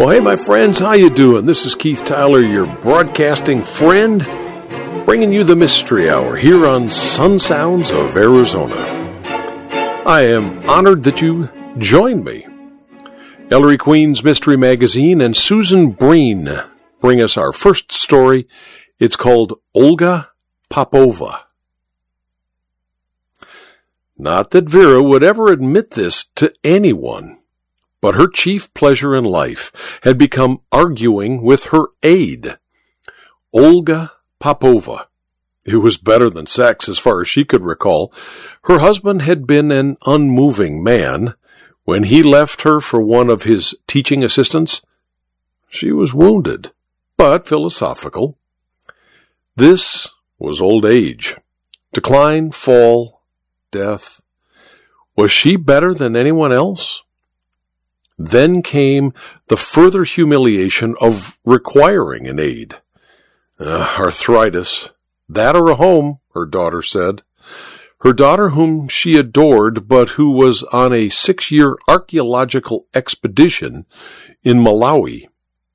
Well, hey, my friends, how you doing? This is Keith Tyler, your broadcasting friend, bringing you the Mystery Hour here on Sun Sounds of Arizona. I am honored that you joined me. Ellery Queen's Mystery Magazine and Susan Breen bring us our first story. It's called Olga Popova. Not that Vera would ever admit this to anyone, but her chief pleasure in life had become arguing with her aide, Olga Popova. It was better than sex as far as she could recall. Her husband had been an unmoving man. When he left her for one of his teaching assistants, she was wounded, but philosophical. This was old age. Decline, fall, death. Was she better than anyone else? Then came the further humiliation of requiring an aid. Arthritis. That or a home, her daughter said. Her daughter, whom she adored, but who was on a 6-year archaeological expedition in Malawi.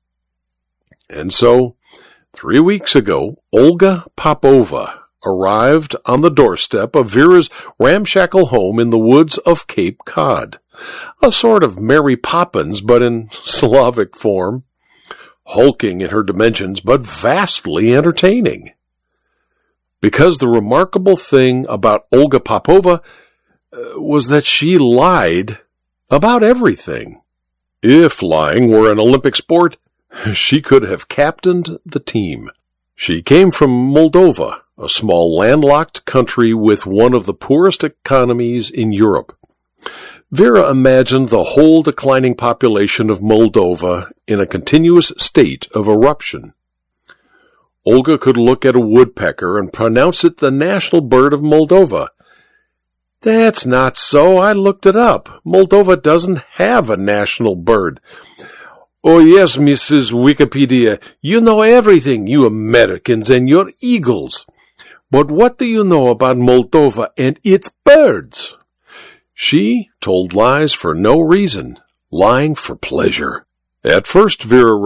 And so, 3 weeks ago, Olga Popova arrived on the doorstep of Vera's ramshackle home in the woods of Cape Cod. A sort of Mary Poppins, but in Slavic form. Hulking in her dimensions, but vastly entertaining. Because the remarkable thing about Olga Popova was that she lied about everything. If lying were an Olympic sport, she could have captained the team. She came from Moldova, a small landlocked country with one of the poorest economies in Europe. Vera imagined the whole declining population of Moldova in a continuous state of eruption. Olga could look at a woodpecker and pronounce it the national bird of Moldova. That's not so. I looked it up. Moldova doesn't have a national bird. Oh, yes, Mrs. Wikipedia. You know everything, you Americans and your eagles. But what do you know about Moldova and its birds? She told lies for no reason, lying for pleasure. At first, Vera